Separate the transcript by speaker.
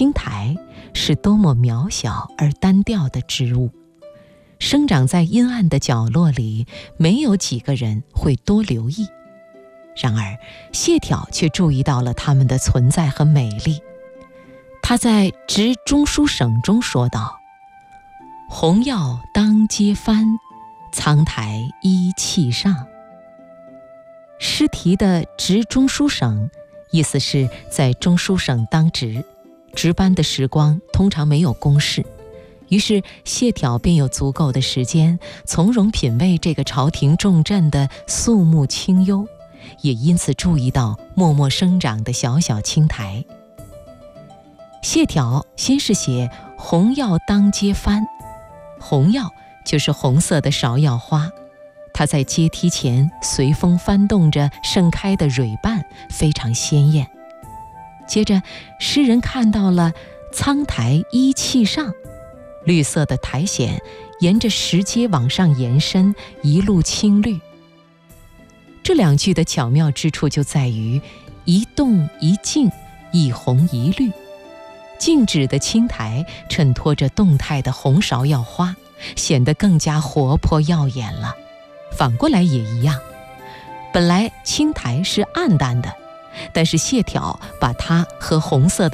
Speaker 1: 青苔是多么渺小而单调的植物，生长在阴暗的角落里，没有几个人会多留意。然而谢朓却注意到了它们的存在和美丽。他在《植中书省》中说道：红药当阶幡，苍苔依气上。诗题的植中书省，意思是在中书省当值，值班的时光通常没有公事，于是谢朓便有足够的时间从容品味这个朝廷重镇的肃穆清幽，也因此注意到默默生长的小小青苔。谢朓先是写红药当阶幡，红药就是红色的芍药花，它在阶梯前随风翻动着盛开的蕊瓣，非常鲜艳。接着诗人看到了苍苔依气上，绿色的苔藓沿着石阶往上延伸，一路青绿。这两句的巧妙之处就在于一动一静，一红一绿，静止的青苔衬托着动态的红芍药花，显得更加活泼耀眼了。反过来也一样，本来青苔是暗淡的，但是谢朓把它和红色的